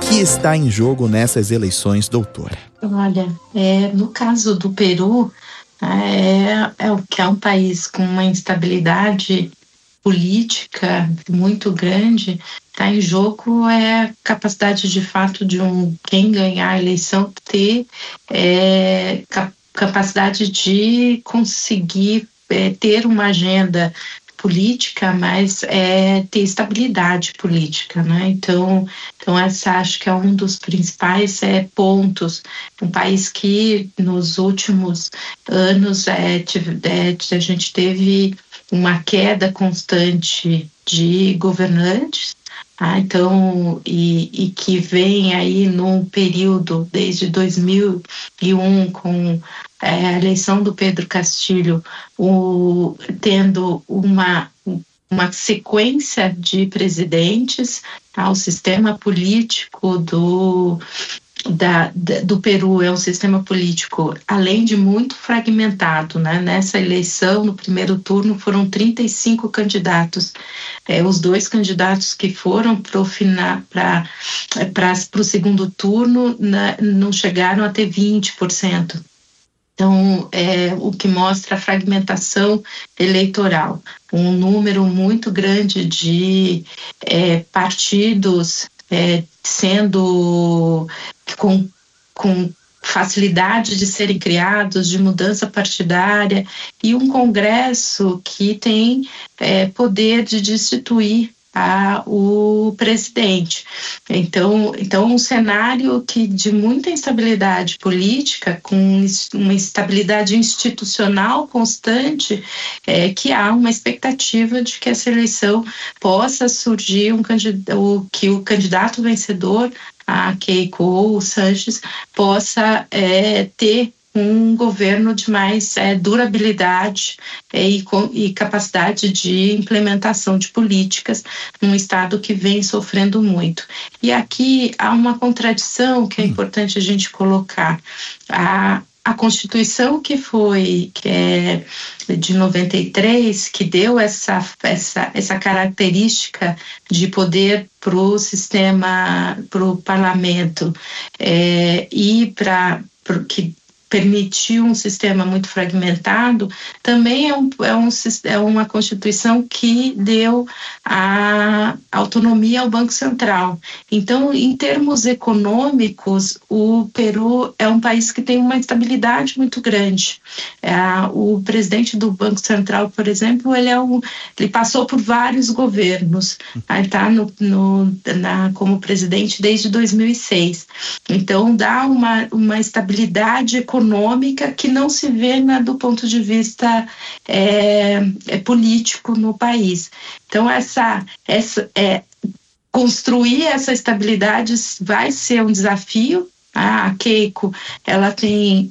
que está em jogo nessas eleições, doutora? Olha, no caso do Peru, o que é um país com uma instabilidade política muito grande. Está em jogo a capacidade de fato de quem ganhar a eleição ter capacidade de conseguir ter uma agenda política, mas ter estabilidade política, né? Então essa acho que é um dos principais pontos. Um país que nos últimos anos a gente teve uma queda constante de governantes, então, e que vem aí num período desde 2001 com a eleição do Pedro Castilho, tendo uma sequência de presidentes, o sistema político do Peru é um sistema político, além de muito fragmentado, né? Nessa eleição, no primeiro turno, foram 35 candidatos. Os dois candidatos que foram para o segundo turno não chegaram a ter 20%. Então, o que mostra a fragmentação eleitoral. Um número muito grande de partidos sendo com facilidade de serem criados, de mudança partidária, e um Congresso que tem poder de destituir o presidente. Então um cenário de muita instabilidade política, com uma estabilidade institucional constante, que há uma expectativa de que essa eleição possa surgir que o candidato vencedor, a Keiko ou o Sanches, possa ter um governo de mais durabilidade e capacidade de implementação de políticas num Estado que vem sofrendo muito. E aqui há uma contradição que é importante a gente colocar. A Constituição que é de 93, que deu essa característica de poder para o sistema, para o parlamento, e que permitiu um sistema muito fragmentado, também é uma Constituição que deu a autonomia ao Banco Central. Então, em termos econômicos, o Peru é um país que tem uma estabilidade muito grande. O presidente do Banco Central, por exemplo, ele passou por vários governos. Ele está como presidente desde 2006. Então, dá uma estabilidade econômica que não se vê do ponto de vista político no país. Então, construir essa estabilidade vai ser um desafio. A Keiko, ela tem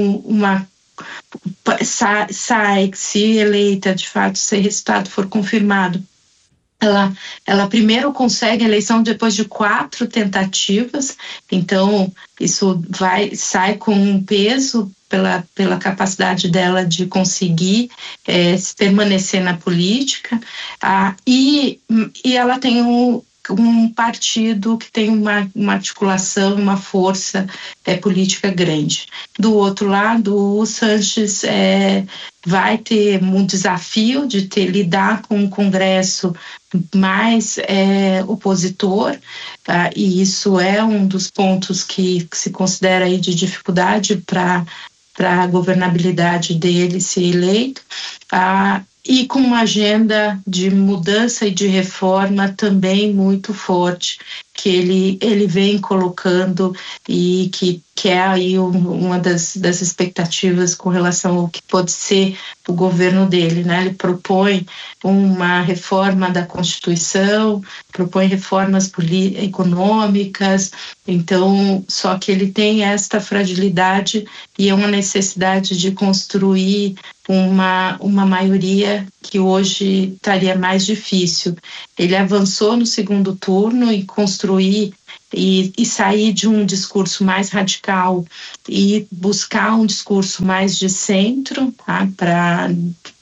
se eleita, de fato, se o resultado for confirmado, ela primeiro consegue a eleição depois de 4 tentativas, então isso sai com um peso pela capacidade dela de conseguir permanecer na política, e ela tem um partido que tem uma articulação, uma força política grande. Do outro lado, o Sanches vai ter um desafio de lidar com um Congresso mais opositor, e isso é um dos pontos que se considera aí de dificuldade para a governabilidade dele ser eleito, e com uma agenda de mudança e de reforma também muito forte, que ele vem colocando, e que é aí uma das expectativas com relação ao que pode ser o governo dele, né? Ele propõe uma reforma da Constituição, propõe reformas econômicas, então, só que ele tem esta fragilidade e é uma necessidade de construir uma maioria que hoje estaria mais difícil. Ele avançou no segundo turno e construir e sair de um discurso mais radical e buscar um discurso mais de centro, para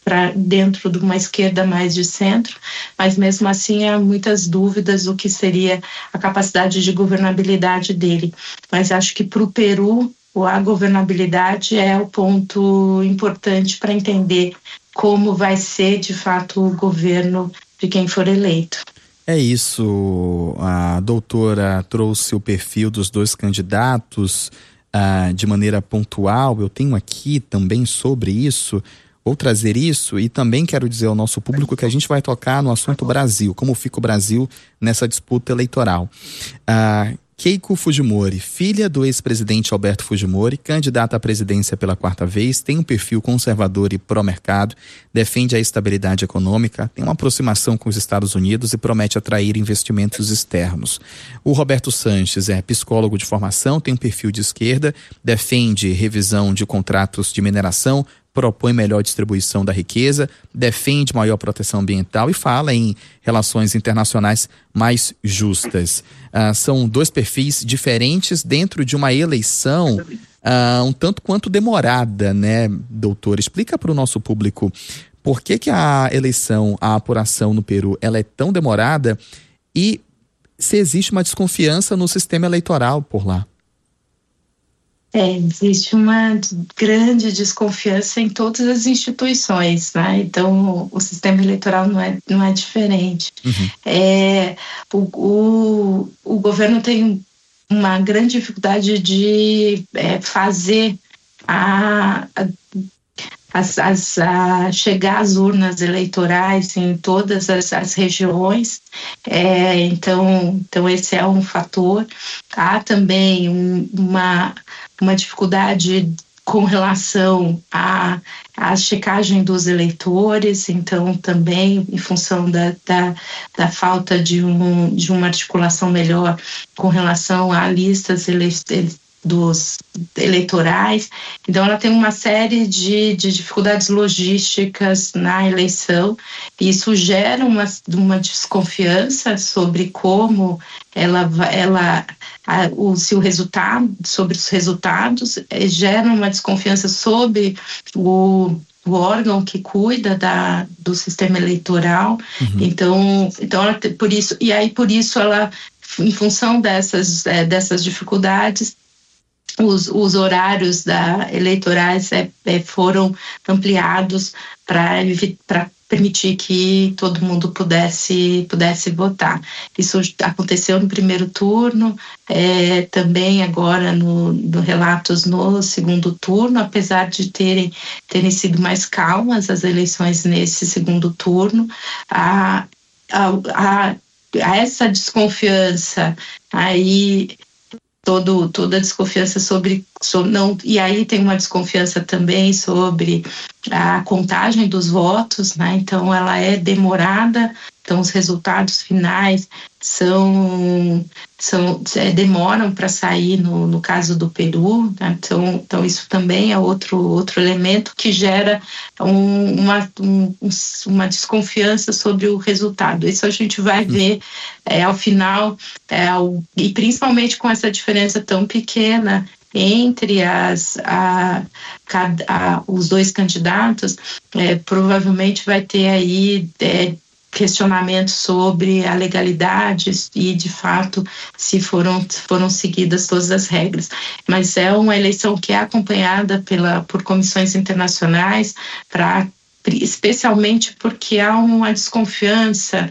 dentro de uma esquerda mais de centro, mas mesmo assim há muitas dúvidas do que seria a capacidade de governabilidade dele. Mas acho que para o Peru, a governabilidade é o ponto importante para entender como vai ser de fato o governo de quem for eleito. É isso, a doutora trouxe o perfil dos dois candidatos de maneira pontual. Eu tenho aqui também sobre isso, vou trazer isso, e também quero dizer ao nosso público que a gente vai tocar no assunto Brasil, como fica o Brasil nessa disputa eleitoral. Keiko Fujimori, filha do ex-presidente Alberto Fujimori, candidata à presidência pela 4ª vez, tem um perfil conservador e pró-mercado, defende a estabilidade econômica, tem uma aproximação com os Estados Unidos e promete atrair investimentos externos. O Roberto Sanches é psicólogo de formação, tem um perfil de esquerda, defende revisão de contratos de mineração, propõe melhor distribuição da riqueza, defende maior proteção ambiental e fala em relações internacionais mais justas. São dois perfis diferentes dentro de uma eleição um tanto quanto demorada, né, doutor? Explica para o nosso público por que a eleição, a apuração no Peru, ela é tão demorada e se existe uma desconfiança no sistema eleitoral por lá. Existe uma grande desconfiança em todas as instituições, né? Então, o sistema eleitoral não é diferente. Uhum. O governo tem uma grande dificuldade de fazer chegar às urnas eleitorais em todas as regiões, então esse é um fator. Há também uma dificuldade com relação à checagem dos eleitores, então também em função da falta de uma articulação melhor com relação a listas dos eleitorais. Então ela tem uma série de dificuldades logísticas na eleição, e isso gera uma desconfiança sobre como sobre os resultados, gera uma desconfiança sobre o órgão que cuida do sistema eleitoral. Uhum. Então ela, por isso ela, em função dessas dificuldades, os horários eleitorais foram ampliados para permitir que todo mundo pudesse votar. Isso aconteceu no primeiro turno, também agora no relatos no segundo turno, apesar de terem sido mais calmas as eleições nesse segundo turno. Essa desconfiança aí, toda a desconfiança sobre não, e aí tem uma desconfiança também sobre a contagem dos votos, né? Então ela é demorada, então os resultados finais demoram para sair no caso do Peru, né? Então isso também é outro elemento que gera uma desconfiança sobre o resultado. Isso a gente vai ver ao final, e principalmente com essa diferença tão pequena entre os dois candidatos, provavelmente vai ter aí questionamentos sobre a legalidade e, de fato, se foram seguidas todas as regras. Mas é uma eleição que é acompanhada por comissões internacionais, especialmente porque há uma desconfiança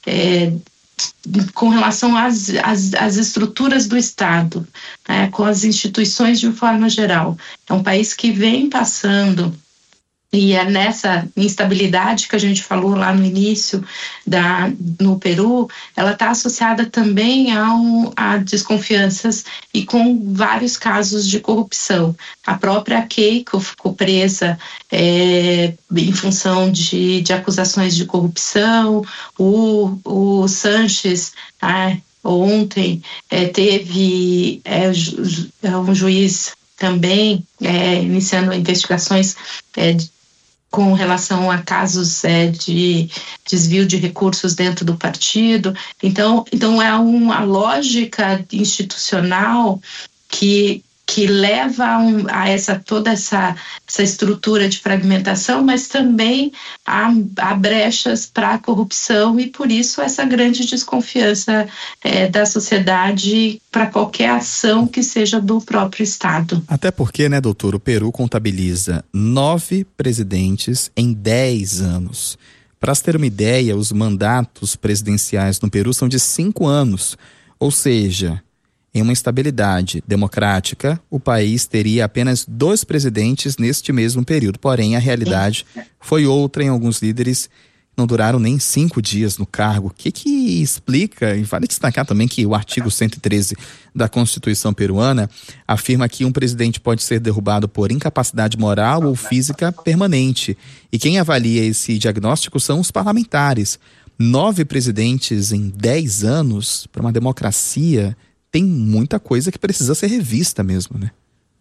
com relação às estruturas do Estado, né, com as instituições de forma geral. É um país que vem passando, e é nessa instabilidade que a gente falou lá no início no Peru, ela está associada também a desconfianças e com vários casos de corrupção. A própria Keiko ficou presa em função de acusações de corrupção. O Sanches, ontem, teve um juiz também iniciando investigações com relação a casos de desvio de recursos dentro do partido. Então é uma lógica institucional que que leva a toda essa estrutura de fragmentação, mas também há brechas para a corrupção e, por isso, essa grande desconfiança da sociedade para qualquer ação que seja do próprio Estado. Até porque, né, doutor, o Peru contabiliza 9 presidentes em 10 anos. Para se ter uma ideia, os mandatos presidenciais no Peru são de 5 anos, ou seja, em uma estabilidade democrática, o país teria apenas 2 presidentes neste mesmo período. Porém, a realidade foi outra em alguns líderes. Não duraram nem 5 dias no cargo. O que explica, e vale destacar também que o artigo 113 da Constituição peruana afirma que um presidente pode ser derrubado por incapacidade moral ou física permanente. E quem avalia esse diagnóstico são os parlamentares. 9 presidentes em 10 anos, para uma democracia, tem muita coisa que precisa ser revista mesmo, né?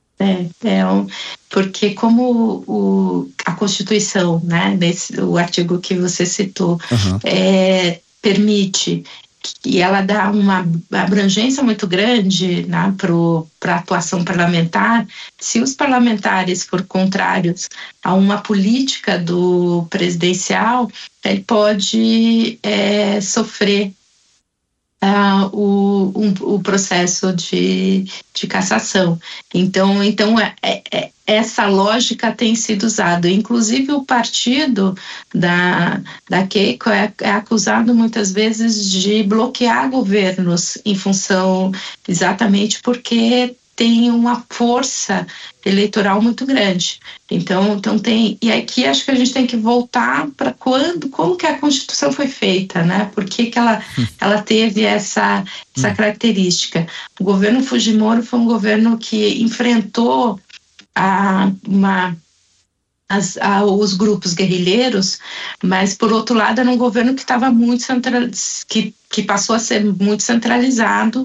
Porque como a Constituição, né, o artigo que você citou, permite, e ela dá uma abrangência muito grande, né, para a atuação parlamentar. Se os parlamentares forem contrários a uma política do presidencial, ele pode sofrer o processo de cassação. Então essa lógica tem sido usada. Inclusive o partido da Keiko é acusado muitas vezes de bloquear governos em função exatamente porque tem uma força eleitoral muito grande. Então tem, e aqui acho que a gente tem que voltar para como que a Constituição foi feita, né? Por que ela teve essa característica? O governo Fujimori foi um governo que enfrentou os grupos guerrilheiros, mas por outro lado era um governo que estava muito que passou a ser muito centralizado,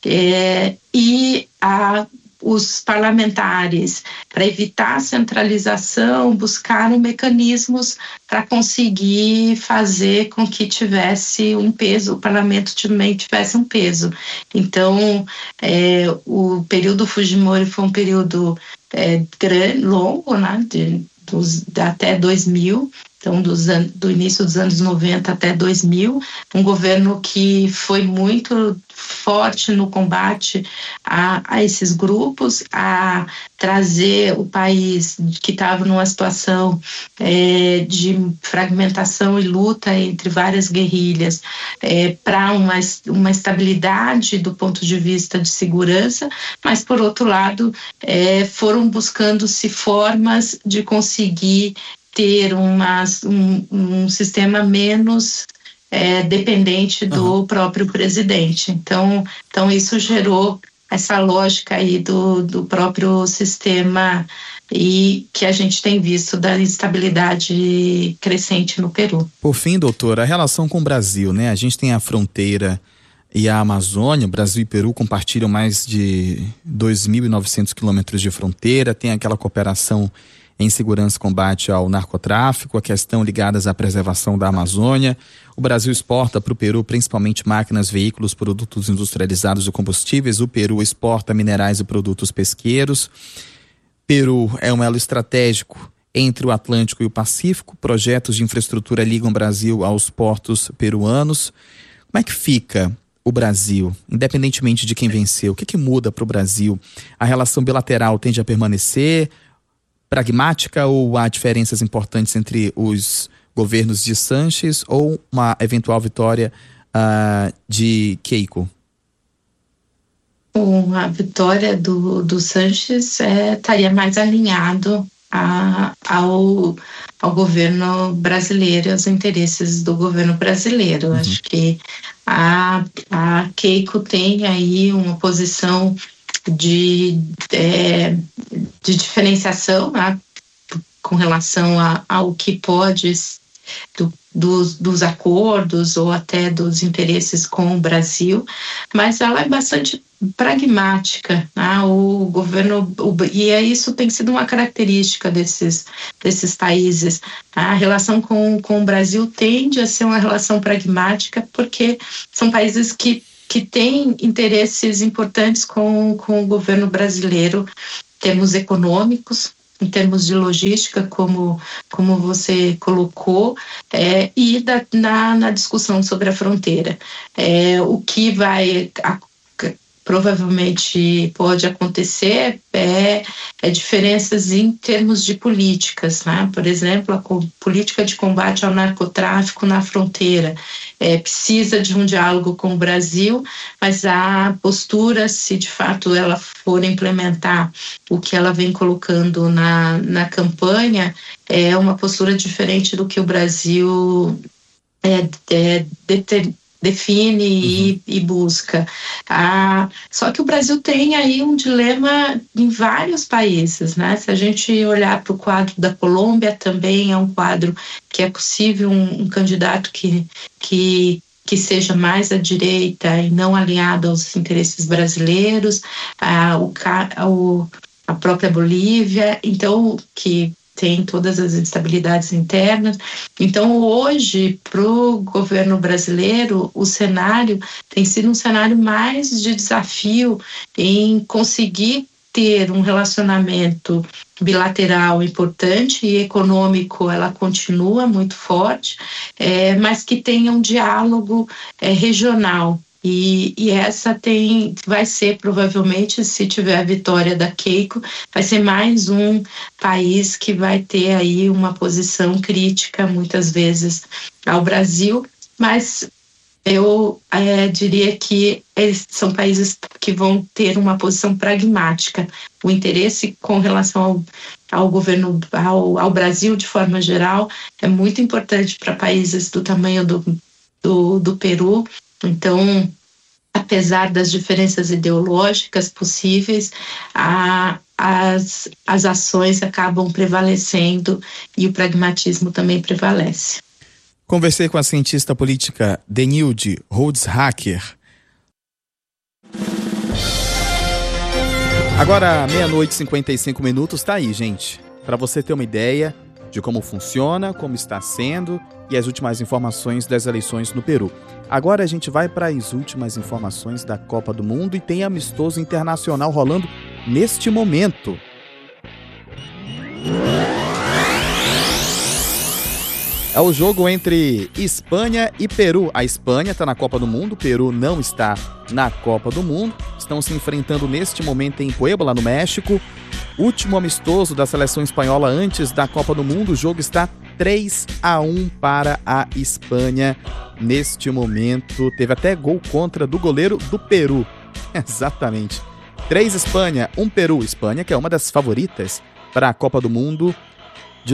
e os parlamentares, para evitar a centralização, buscaram mecanismos para conseguir fazer com que tivesse um peso, o parlamento também tivesse um peso. Então, o período Fujimori foi um período longo, né, até 2000, então do início dos anos 90 até 2000, um governo que foi muito forte no combate a esses grupos, a trazer o país que estava numa situação de fragmentação e luta entre várias guerrilhas para uma estabilidade do ponto de vista de segurança, mas por outro lado foram buscando-se formas de conseguir ter um sistema menos dependente do próprio presidente. Então isso gerou essa lógica aí do próprio sistema e que a gente tem visto da instabilidade crescente no Peru. Por fim, doutora, a relação com o Brasil, né? A gente tem a fronteira e a Amazônia. O Brasil e Peru compartilham mais de 2.900 quilômetros de fronteira, tem aquela cooperação em segurança e combate ao narcotráfico, a questão ligadas à preservação da Amazônia. O Brasil exporta para o Peru principalmente máquinas, veículos, produtos industrializados e combustíveis. O Peru exporta minerais e produtos pesqueiros. Peru é um elo estratégico entre o Atlântico e o Pacífico. Projetos de infraestrutura ligam o Brasil aos portos peruanos. Como é que fica o Brasil, independentemente de quem venceu? O que muda para o Brasil? A relação bilateral tende a permanecer pragmática ou há diferenças importantes entre os governos de Sanches ou uma eventual vitória de Keiko? A vitória do Sanches estaria mais alinhado ao governo brasileiro, aos interesses do governo brasileiro. Acho que a Keiko tem aí uma posição de diferenciação, né, com relação ao que pode dos acordos ou até dos interesses com o Brasil, mas ela é bastante pragmática, né? O governo, e isso tem sido uma característica desses países. A relação com o Brasil tende a ser uma relação pragmática porque são países que que tem interesses importantes com o governo brasileiro, em termos econômicos, em termos de logística, como você colocou, e na discussão sobre a fronteira. O que provavelmente pode acontecer diferenças em termos de políticas, né? Por exemplo, a política de combate ao narcotráfico na fronteira precisa de um diálogo com o Brasil, mas a postura, se de fato ela for implementar o que ela vem colocando na campanha, é uma postura diferente do que o Brasil define e busca. Só que o Brasil tem aí um dilema em vários países, né? Se a gente olhar para o quadro da Colômbia, também é um quadro que é possível um candidato que seja mais à direita e não alinhado aos interesses brasileiros, a própria Bolívia, então, que tem todas as instabilidades internas. Então, hoje, para o governo brasileiro, o cenário tem sido um cenário mais de desafio em conseguir ter um relacionamento bilateral importante e econômico, ela continua muito forte, mas que tenha um diálogo regional. E essa vai ser, provavelmente, se tiver a vitória da Keiko, vai ser mais um país que vai ter aí uma posição crítica, muitas vezes, ao Brasil, mas eu diria que eles são países que vão ter uma posição pragmática. O interesse com relação ao governo, ao Brasil, de forma geral, é muito importante para países do tamanho do Peru. Então, apesar das diferenças ideológicas possíveis, as ações acabam prevalecendo e o pragmatismo também prevalece. Conversei com a cientista política Denilde Holzhacker. Agora, 00:55, tá aí, gente. Para você ter uma ideia de como funciona, como está sendo e as últimas informações das eleições no Peru. Agora a gente vai para as últimas informações da Copa do Mundo e tem amistoso internacional rolando neste momento. É o jogo entre Espanha e Peru. A Espanha está na Copa do Mundo, o Peru não está na Copa do Mundo. Estão se enfrentando neste momento em Puebla, no México. Último amistoso da seleção espanhola antes da Copa do Mundo. O jogo está 3-1 para a Espanha neste momento. Teve até gol contra do goleiro do Peru. Exatamente. 3 Espanha, 1 Peru. Espanha, que é uma das favoritas para a Copa do Mundo de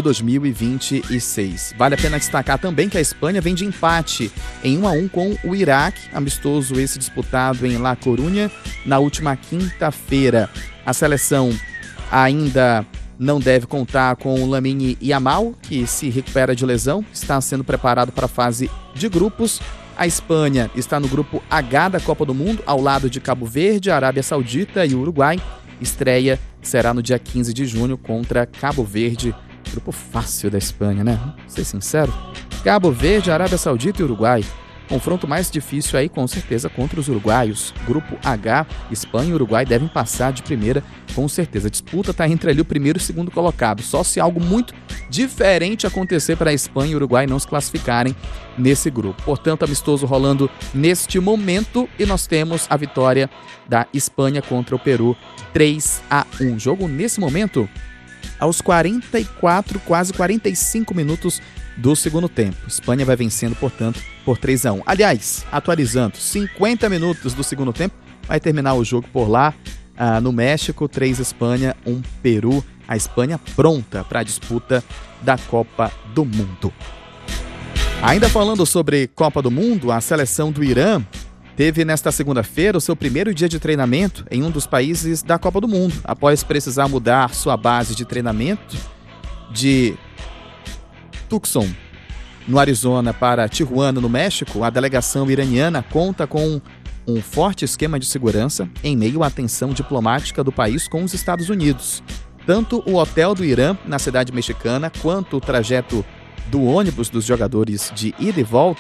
2026. Vale a pena destacar também que a Espanha vem de empate em 1-1 com o Iraque, amistoso esse disputado em La Coruña na última quinta-feira. A seleção ainda não deve contar com o Lamine Yamal, que se recupera de lesão, está sendo preparado para a fase de grupos. A Espanha está no grupo H da Copa do Mundo, ao lado de Cabo Verde, Arábia Saudita e Uruguai. Estreia será no dia 15 de junho contra Cabo Verde. Grupo fácil da Espanha, né? Vou ser sincero. Cabo Verde, Arábia Saudita e Uruguai. Confronto mais difícil aí, com certeza, contra os uruguaios. Grupo H, Espanha e Uruguai devem passar de primeira, com certeza. A disputa está entre ali o primeiro e o segundo colocado. Só se algo muito diferente acontecer para a Espanha e o Uruguai não se classificarem nesse grupo. Portanto, amistoso rolando neste momento e nós temos a vitória da Espanha contra o Peru, 3-1. Jogo nesse momento aos 44, quase 45 minutos do segundo tempo. Espanha vai vencendo, portanto, por 3-1. Aliás, atualizando, 50 minutos do segundo tempo, vai terminar o jogo por lá, no México, 3 Espanha, 1 Peru. A Espanha pronta para a disputa da Copa do Mundo. Ainda falando sobre Copa do Mundo, a seleção do Irã teve nesta segunda-feira o seu primeiro dia de treinamento em um dos países da Copa do Mundo, após precisar mudar sua base de treinamento de Tucson, no Arizona, para Tijuana, no México. A delegação iraniana conta com um forte esquema de segurança em meio à tensão diplomática do país com os Estados Unidos. Tanto o hotel do Irã, na cidade mexicana, quanto o trajeto do ônibus dos jogadores de ida e volta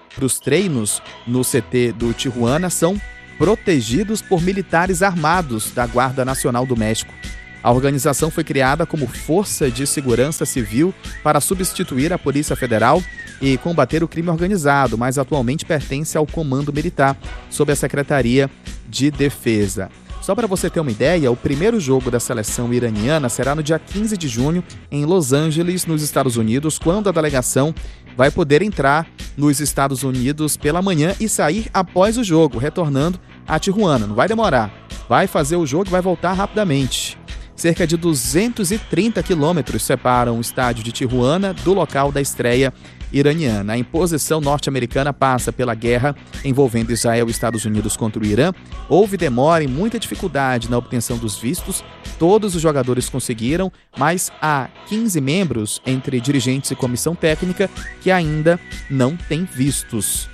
para os treinos no CT do Tijuana são protegidos por militares armados da Guarda Nacional do México. A organização foi criada como Força de Segurança Civil para substituir a Polícia Federal e combater o crime organizado, mas atualmente pertence ao Comando Militar, sob a Secretaria de Defesa. Só para você ter uma ideia, o primeiro jogo da seleção iraniana será no dia 15 de junho, em Los Angeles, nos Estados Unidos, quando a delegação vai poder entrar nos Estados Unidos pela manhã e sair após o jogo, retornando a Tijuana. Não vai demorar. Vai fazer o jogo e vai voltar rapidamente. Cerca de 230 quilômetros separam o estádio de Tijuana do local da estreia iraniana. A imposição norte-americana passa pela guerra envolvendo Israel e Estados Unidos contra o Irã. Houve demora e muita dificuldade na obtenção dos vistos. Todos os jogadores conseguiram, mas há 15 membros, entre dirigentes e comissão técnica, que ainda não têm vistos.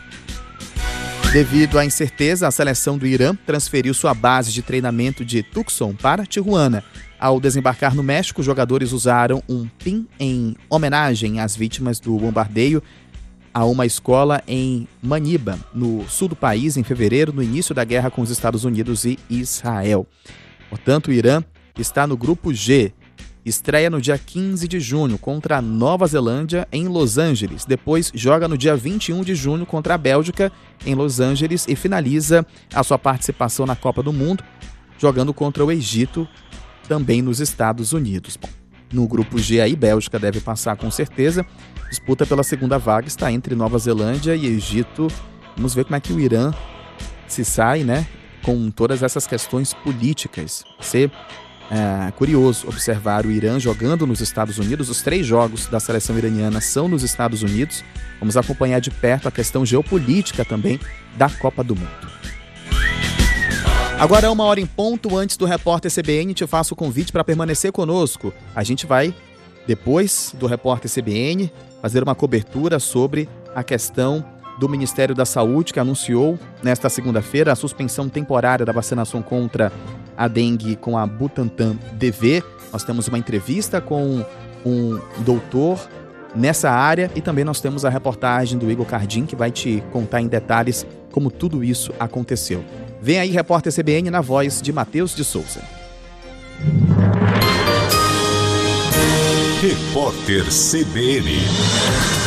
Devido à incerteza, a seleção do Irã transferiu sua base de treinamento de Tucson para Tijuana. Ao desembarcar no México, os jogadores usaram um pin em homenagem às vítimas do bombardeio a uma escola em Maniba, no sul do país, em fevereiro, no início da guerra com os Estados Unidos e Israel. Portanto, o Irã está no grupo G. Estreia no dia 15 de junho contra a Nova Zelândia em Los Angeles. Depois joga no dia 21 de junho contra a Bélgica em Los Angeles e finaliza a sua participação na Copa do Mundo jogando contra o Egito, também nos Estados Unidos. Bom, no grupo G aí, Bélgica deve passar com certeza. Disputa pela segunda vaga está entre Nova Zelândia e Egito. Vamos ver como é que o Irã se sai, né, com todas essas questões políticas. É curioso observar o Irã jogando nos Estados Unidos. Os 3 jogos da seleção iraniana são nos Estados Unidos. Vamos acompanhar de perto a questão geopolítica também da Copa do Mundo. Agora, 1h em ponto, antes do Repórter CBN, te faço o convite para permanecer conosco. A gente vai, depois do Repórter CBN, fazer uma cobertura sobre a questão do Ministério da Saúde, que anunciou nesta segunda-feira a suspensão temporária da vacinação contra a dengue com a Butantan DV. Nós temos uma entrevista com um doutor nessa área e também nós temos a reportagem do Igor Cardim, que vai te contar em detalhes como tudo isso aconteceu. Vem aí, Repórter CBN, na voz de Matheus de Souza. Repórter CBN.